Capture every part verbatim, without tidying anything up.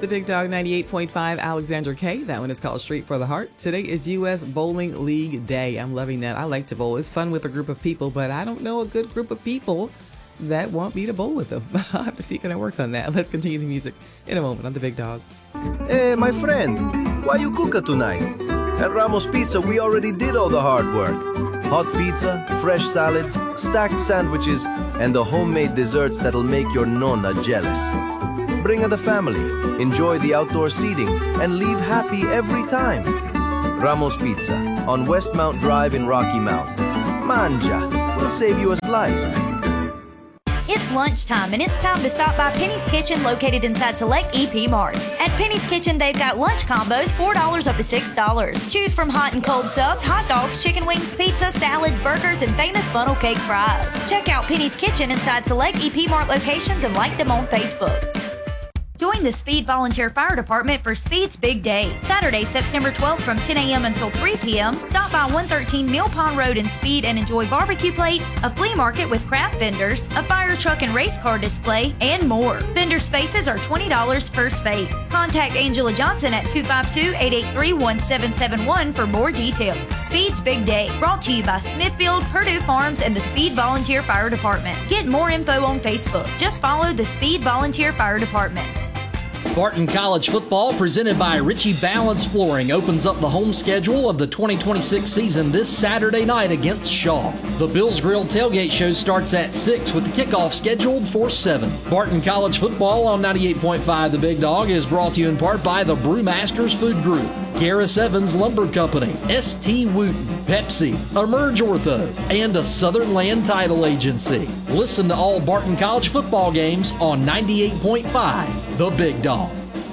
The Big Dog ninety-eight point five, Alexandra K. That one is called Street for the Heart. Today is U S Bowling League Day. I'm loving that. I like to bowl. It's fun with a group of people, but I don't know a good group of people that want me to bowl with them. I'll have to see, can I work on that? Let's continue the music in a moment on The Big Dog. Hey, my friend, why you cooking tonight? At Ramos Pizza, we already did all the hard work. Hot pizza, fresh salads, stacked sandwiches, and the homemade desserts that'll make your nonna jealous. Bring the family, enjoy the outdoor seating, and leave happy every time. Ramos Pizza on Westmount Drive in Rocky Mount. Manja, we'll save you a slice. It's lunchtime, and it's time to stop by Penny's Kitchen, located inside select E P Marts. At Penny's Kitchen, they've got lunch combos, four dollars up to six dollars. Choose from hot and cold subs, hot dogs, chicken wings, pizza, salads, burgers, and famous funnel cake fries. Check out Penny's Kitchen inside select E P Mart locations and like them on Facebook. Join the Speed Volunteer Fire Department for Speed's Big Day. Saturday, September twelfth from ten a.m. until three p.m. Stop by one thirteen Mill Pond Road in Speed and enjoy barbecue plates, a flea market with craft vendors, a fire truck and race car display, and more. Vendor spaces are twenty dollars per space. Contact Angela Johnson at two five two, eight eight three, one seven seven one for more details. Speed's Big Day, brought to you by Smithfield, Purdue Farms, and the Speed Volunteer Fire Department. Get more info on Facebook. Just follow the Speed Volunteer Fire Department. Barton College football, presented by Ritchie Balance Flooring, opens up the home schedule of the twenty twenty-six season this Saturday night against Shaw. The Bills Grill tailgate show starts at six with the kickoff scheduled for seven. Barton College football on ninety-eight point five The Big Dog is brought to you in part by the Brewmasters Food Group, Garris Evans Lumber Company, S T Wooten, Pepsi, Emerge Ortho, and a Southern Land Title Agency. Listen to all Barton College football games on ninety-eight point five The Big Dog.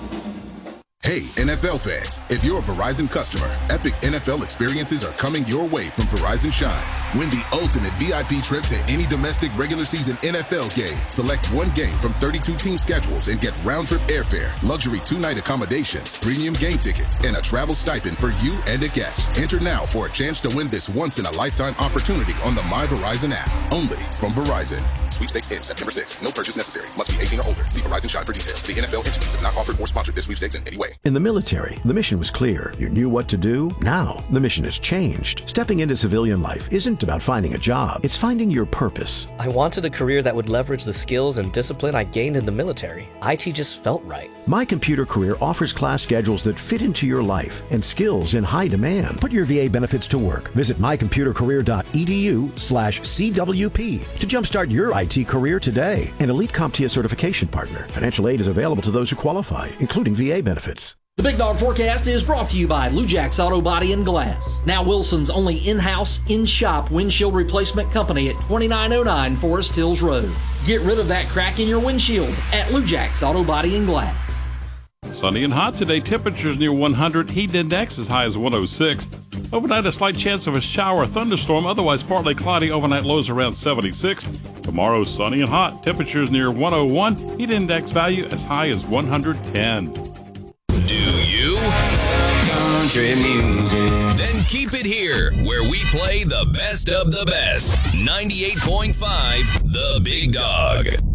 Hey, N F L fans, if you're a Verizon customer, epic N F L experiences are coming your way from Verizon Shine. Win the ultimate V I P trip to any domestic regular season N F L game. Select one game from thirty-two team schedules and get round-trip airfare, luxury two-night accommodations, premium game tickets, and a travel stipend for you and a guest. Enter now for a chance to win this once-in-a-lifetime opportunity on the My Verizon app. Only from Verizon. Sweepstakes ends September sixth. No purchase necessary. Must be eighteen or older. See Verizon Shine for details. The N F L entities have not offered or sponsored this sweepstakes in any way. In the military, the mission was clear. You knew what to do. Now, the mission has changed. Stepping into civilian life isn't about finding a job. It's finding your purpose. I wanted a career that would leverage the skills and discipline I gained in the military. I T just felt right. My Computer Career offers class schedules that fit into your life and skills in high demand. Put your V A benefits to work. Visit mycomputercareer.edu slash CWP to jumpstart your I T career today. An Elite CompTIA certification partner. Financial aid is available to those who qualify, including V A benefits. The Big Dog Forecast is brought to you by Lujack's Auto Body and Glass. Now Wilson's only in-house, in-shop windshield replacement company at twenty-nine oh nine Forest Hills Road. Get rid of that crack in your windshield at Lujack's Auto Body and Glass. Sunny and hot today. Temperatures near one hundred. Heat index as high as one oh six. Overnight, a slight chance of a shower or thunderstorm. Otherwise, partly cloudy. Overnight lows around seventy-six. Tomorrow, sunny and hot. Temperatures near one oh one. Heat index value as high as one hundred ten. Do you? Country music. Then keep it here, where we play the best of the best. ninety-eight point five The Big Dog.